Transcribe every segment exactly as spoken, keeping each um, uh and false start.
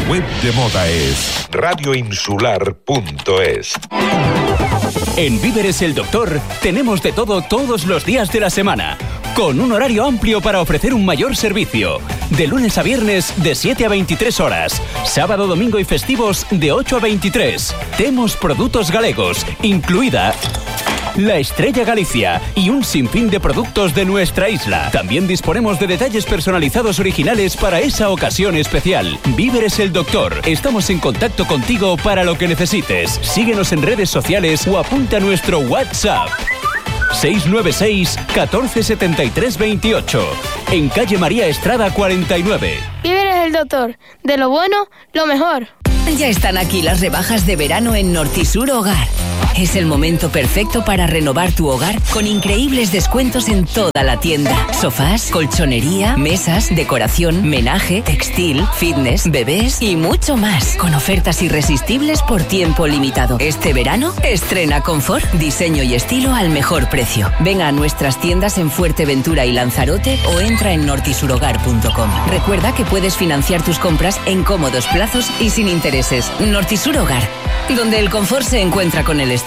web de moda es radio insular punto es. En Víveres El Doctor tenemos de todo todos los días de la semana, con un horario amplio para ofrecer un mayor servicio. De lunes a viernes de siete a veintitrés horas, sábado, domingo y festivos de ocho a veintitrés. Temos productos galegos, incluida la Estrella Galicia y un sinfín de productos de nuestra isla. También disponemos de detalles personalizados originales para esa ocasión especial. Víveres El Doctor. Estamos en contacto contigo para lo que necesites. Síguenos en redes sociales o apunta a nuestro WhatsApp. seis nueve seis, catorce setenta y tres veintiocho. En calle María Estrada cuarenta y nueve. Víveres El Doctor. De lo bueno, lo mejor. Ya están aquí las rebajas de verano en Nortisur Hogar. Es el momento perfecto para renovar tu hogar con increíbles descuentos en toda la tienda. Sofás, colchonería, mesas, decoración, menaje, textil, fitness, bebés y mucho más. Con ofertas irresistibles por tiempo limitado. Este verano, estrena confort, diseño y estilo al mejor precio. Ven a nuestras tiendas en Fuerteventura y Lanzarote o entra en nortisurogar punto com. Recuerda que puedes financiar tus compras en cómodos plazos y sin intereses. Nortisur Hogar, donde el confort se encuentra con el estilo.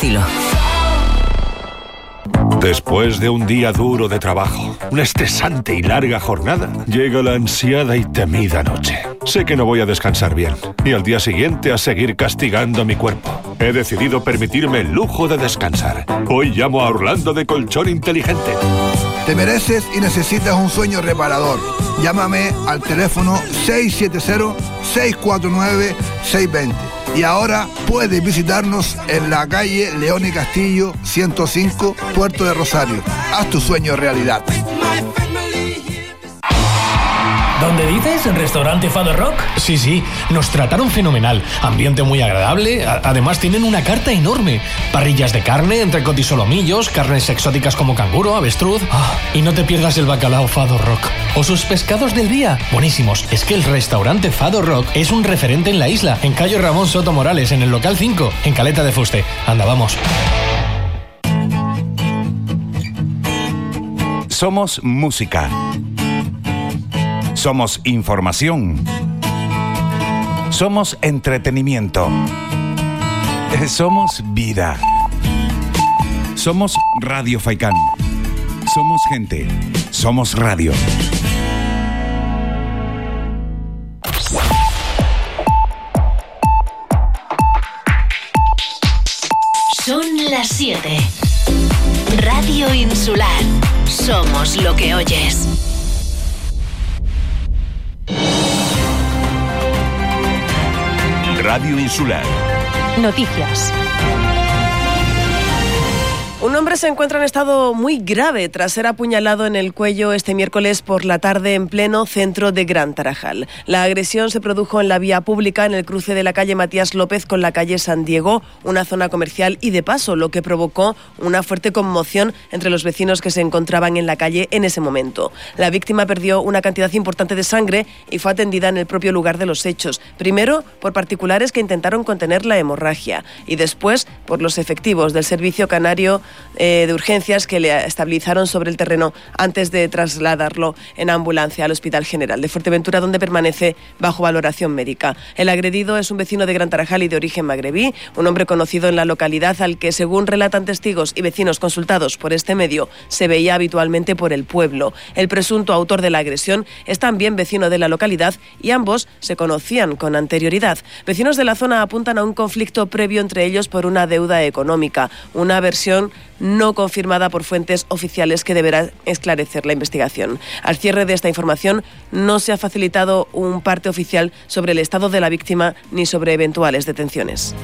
Después de un día duro de trabajo, una estresante y larga jornada, llega la ansiada y temida noche. Sé que no voy a descansar bien y al día siguiente a seguir castigando mi cuerpo. He decidido permitirme el lujo de descansar. Hoy llamo a Orlando de Colchón Inteligente. Te mereces y necesitas un sueño reparador. Llámame al teléfono seis siete cero, seis cuatro nueve, seis dos cero. Y ahora puedes visitarnos en la calle León y Castillo ciento cinco, Puerto de Rosario. Haz tu sueño realidad. ¿Dónde dices? ¿En Restaurante Fado Rock? Sí, sí, nos trataron fenomenal. Ambiente muy agradable, a- además tienen una carta enorme. Parrillas de carne, entrecot y solomillos, carnes exóticas como canguro, avestruz. Ah, y no te pierdas el bacalao Fado Rock. O sus pescados del día, buenísimos. Es que el Restaurante Fado Rock es un referente en la isla, en calle Ramón Soto Morales, en el local cinco, en Caleta de Fuste. Anda, vamos. Somos música. Somos información. Somos entretenimiento. Eh, Somos vida. Somos Radio Faikán. Somos gente. Somos radio. Son las siete. Radio Insular. Somos lo que oyes. Radio Insular. Noticias. Un hombre se encuentra en estado muy grave tras ser apuñalado en el cuello este miércoles por la tarde en pleno centro de Gran Tarajal. La agresión se produjo en la vía pública en el cruce de la calle Matías López con la calle San Diego, una zona comercial y de paso, lo que provocó una fuerte conmoción entre los vecinos que se encontraban en la calle en ese momento. La víctima perdió una cantidad importante de sangre y fue atendida en el propio lugar de los hechos, primero por particulares que intentaron contener la hemorragia y después por los efectivos del Servicio Canario Eh, de urgencias que le estabilizaron sobre el terreno antes de trasladarlo en ambulancia al Hospital General de Fuerteventura, donde permanece bajo valoración médica. El agredido es un vecino de Gran Tarajal y de origen magrebí, un hombre conocido en la localidad al que, según relatan testigos y vecinos consultados por este medio, se veía habitualmente por el pueblo. El presunto autor de la agresión es también vecino de la localidad y ambos se conocían con anterioridad. Vecinos de la zona apuntan a un conflicto previo entre ellos por una deuda económica, una versión no confirmada por fuentes oficiales que deberá esclarecer la investigación. Al cierre de esta información no se ha facilitado un parte oficial sobre el estado de la víctima ni sobre eventuales detenciones.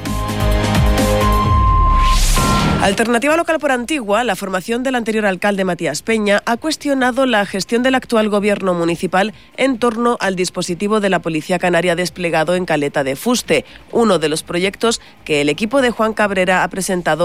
Alternativa Local por Antigua, la formación del anterior alcalde Matías Peña, ha cuestionado la gestión del actual gobierno municipal en torno al dispositivo de la Policía Canaria desplegado en Caleta de Fuste, uno de los proyectos que el equipo de Juan Cabrera ha presentado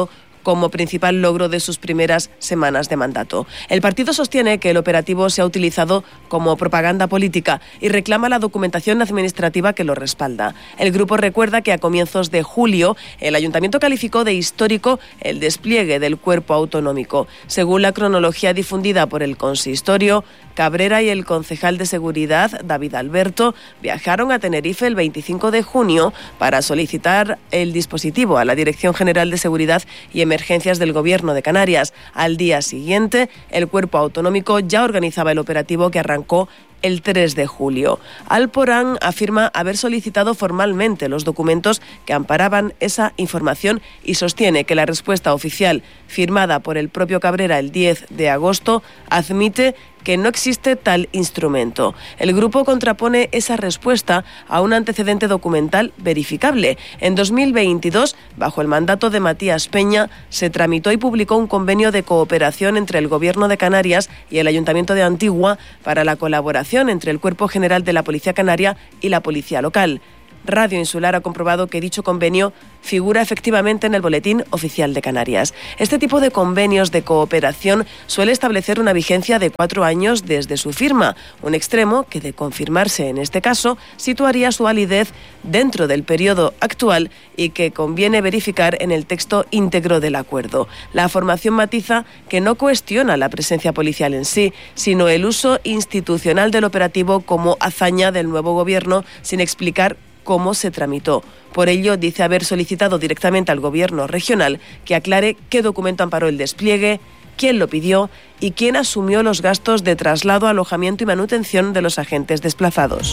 como principal logro de sus primeras semanas de mandato. El partido sostiene que el operativo se ha utilizado como propaganda política y reclama la documentación administrativa que lo respalda. El grupo recuerda que a comienzos de julio el ayuntamiento calificó de histórico el despliegue del cuerpo autonómico. Según la cronología difundida por el consistorio, Cabrera y el concejal de Seguridad, David Alberto, viajaron a Tenerife el veinticinco de junio para solicitar el dispositivo a la Dirección General de Seguridad y Emergencias del Gobierno de Canarias. Al día siguiente, el cuerpo autonómico ya organizaba el operativo que arrancó el tres de julio. Alporán afirma haber solicitado formalmente los documentos que amparaban esa información y sostiene que la respuesta oficial firmada por el propio Cabrera el diez de agosto admite que no existe tal instrumento. El grupo contrapone esa respuesta a un antecedente documental verificable. En dos mil veintidós, bajo el mandato de Matías Peña, se tramitó y publicó un convenio de cooperación entre el Gobierno de Canarias y el Ayuntamiento de Antigua para la colaboración entre el Cuerpo General de la Policía Canaria y la Policía Local. Radio Insular ha comprobado que dicho convenio figura efectivamente en el Boletín Oficial de Canarias. Este tipo de convenios de cooperación suele establecer una vigencia de cuatro años desde su firma, un extremo que, de confirmarse en este caso, situaría su validez dentro del periodo actual y que conviene verificar en el texto íntegro del acuerdo. La formación matiza que no cuestiona la presencia policial en sí, sino el uso institucional del operativo como hazaña del nuevo gobierno, sin explicar cómo se tramitó. Por ello, dice haber solicitado directamente al Gobierno regional que aclare qué documento amparó el despliegue, quién lo pidió y quién asumió los gastos de traslado, alojamiento y manutención de los agentes desplazados.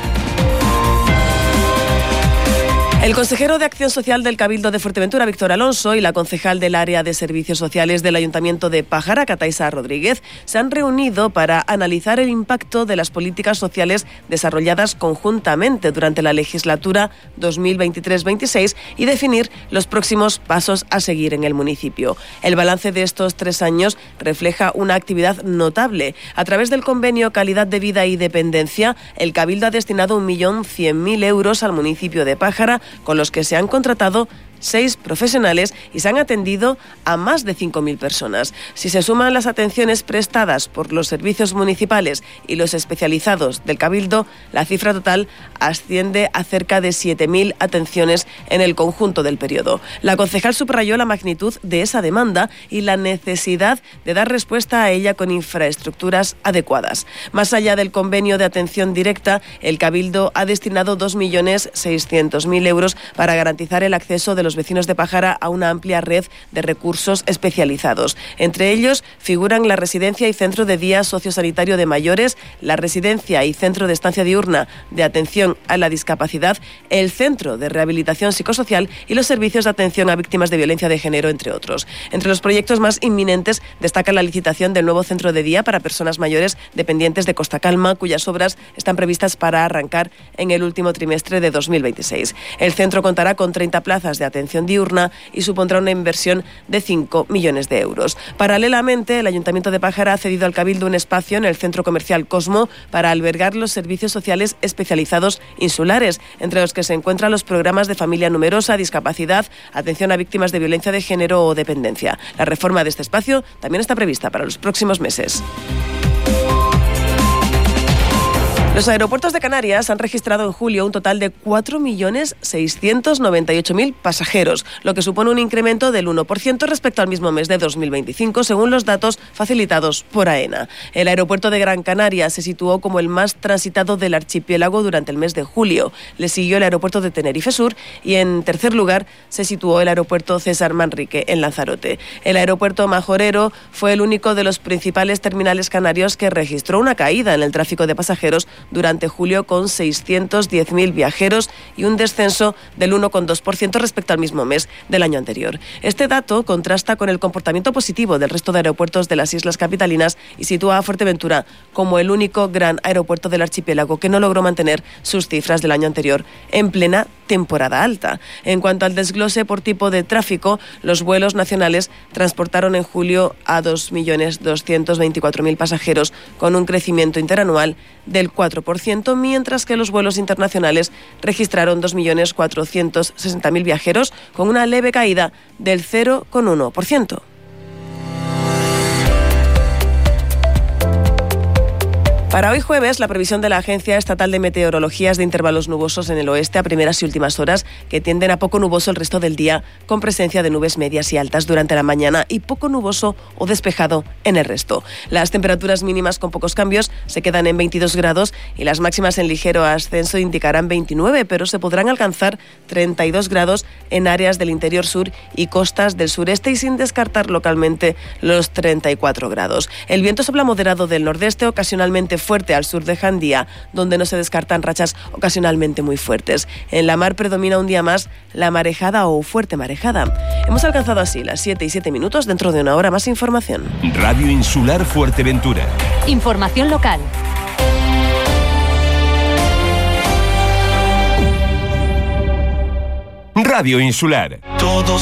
El consejero de Acción Social del Cabildo de Fuerteventura, Víctor Alonso, y la concejal del área de Servicios Sociales del Ayuntamiento de Pájara, Cataisa Rodríguez, se han reunido para analizar el impacto de las políticas sociales desarrolladas conjuntamente durante la legislatura dos mil veintitrés veintiséis y definir los próximos pasos a seguir en el municipio. El balance de estos tres años refleja una actividad notable. A través del convenio Calidad de Vida y Dependencia, el Cabildo ha destinado un millón cien mil euros al municipio de Pájara, con los que se han contratado seis profesionales y se han atendido a más de cinco mil personas. Si se suman las atenciones prestadas por los servicios municipales y los especializados del Cabildo, la cifra total asciende a cerca de siete mil atenciones en el conjunto del periodo. La concejal subrayó la magnitud de esa demanda y la necesidad de dar respuesta a ella con infraestructuras adecuadas. Más allá del convenio de atención directa, el Cabildo ha destinado dos millones seiscientos mil euros para garantizar el acceso de los vecinos de Pájara a una amplia red de recursos especializados. Entre ellos figuran la residencia y centro de día sociosanitario de mayores, la residencia y centro de estancia diurna de atención a la discapacidad, el centro de rehabilitación psicosocial y los servicios de atención a víctimas de violencia de género, entre otros. Entre los proyectos más inminentes destaca la licitación del nuevo centro de día para personas mayores dependientes de Costa Calma, cuyas obras están previstas para arrancar en el último trimestre de dos mil veintiséis. El centro contará con treinta plazas de atención diurna y supondrá una inversión de cinco millones de euros. Paralelamente, el Ayuntamiento de Pájara ha cedido al Cabildo un espacio en el Centro Comercial Cosmo para albergar los servicios sociales especializados insulares, entre los que se encuentran los programas de familia numerosa, discapacidad, atención a víctimas de violencia de género o dependencia. La reforma de este espacio también está prevista para los próximos meses. Los aeropuertos de Canarias han registrado en julio un total de cuatro millones seiscientos noventa y ocho mil pasajeros, lo que supone un incremento del uno por ciento respecto al mismo mes de dos mil veinticinco, según los datos facilitados por AENA. El aeropuerto de Gran Canaria se situó como el más transitado del archipiélago durante el mes de julio. Le siguió el aeropuerto de Tenerife Sur y, en tercer lugar, se situó el aeropuerto César Manrique en Lanzarote. El aeropuerto Majorero fue el único de los principales terminales canarios que registró una caída en el tráfico de pasajeros durante julio, con seiscientos diez mil viajeros y un descenso del uno coma dos por ciento respecto al mismo mes del año anterior. Este dato contrasta con el comportamiento positivo del resto de aeropuertos de las islas capitalinas y sitúa a Fuerteventura como el único gran aeropuerto del archipiélago que no logró mantener sus cifras del año anterior en plena temporada alta. En cuanto al desglose por tipo de tráfico, los vuelos nacionales transportaron en julio a dos millones doscientos veinticuatro mil pasajeros, con un crecimiento interanual del cuatro cuatro por ciento, mientras que los vuelos internacionales registraron dos millones cuatrocientos sesenta mil viajeros, con una leve caída del cero coma uno por ciento. Para hoy jueves, la previsión de la Agencia Estatal de Meteorología es de intervalos nubosos en el oeste a primeras y últimas horas, que tienden a poco nuboso el resto del día, con presencia de nubes medias y altas durante la mañana y poco nuboso o despejado en el resto. Las temperaturas mínimas con pocos cambios se quedan en veintidós grados y las máximas en ligero ascenso indicarán veintinueve, pero se podrán alcanzar treinta y dos grados en áreas del interior sur y costas del sureste, y sin descartar localmente los treinta y cuatro grados. El viento sopla moderado del nordeste, ocasionalmente fuerte al sur de Jandía, donde no se descartan rachas ocasionalmente muy fuertes. En la mar predomina un día más la marejada o fuerte marejada. Hemos alcanzado así las siete y siete minutos. Dentro de una hora más información. Radio Insular Fuerteventura. Información local. Radio Insular. Todos